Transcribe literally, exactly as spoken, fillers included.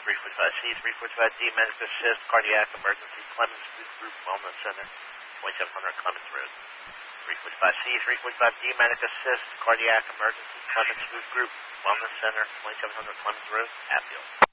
three forty-five C, three forty-five D, Medic Assist, Cardiac Emergency, Clemens Food Group Wellness Center, twenty-seven hundred Clemens Road. three forty-five C, three forty-five D, Medic Assist, Cardiac Emergency, Clemens Food Group Wellness Center, twenty-seven hundred Clemens Road, Hatfield.